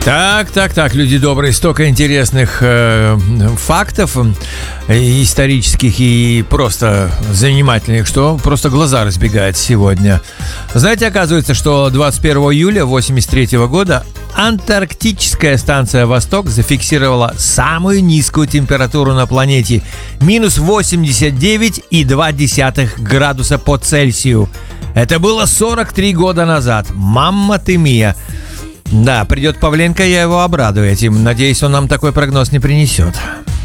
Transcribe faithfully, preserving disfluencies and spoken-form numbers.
Так, так, так, люди добрые, столько интересных э, фактов э, исторических и просто занимательных, что просто глаза разбегают сегодня. Знаете, оказывается, что двадцать первого июля восемьдесят третьего года антарктическая станция «Восток» зафиксировала самую низкую температуру на планете – минус восемьдесят девять и два десятых градуса по Цельсию. Это было сорок три года назад. Мамма ты мия! Да, придет Павленко, я его обрадую этим. Надеюсь, он нам такой прогноз не принесет.